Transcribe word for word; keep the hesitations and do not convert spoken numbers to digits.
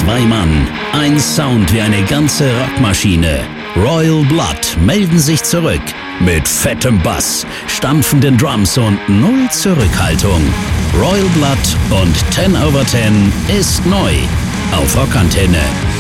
Zwei Mann, ein Sound wie eine ganze Rockmaschine. Royal Blood melden sich zurück. Mit fettem Bass, stampfenden Drums und null Zurückhaltung. Royal Blood und ten over ten ist neu auf Rockantenne.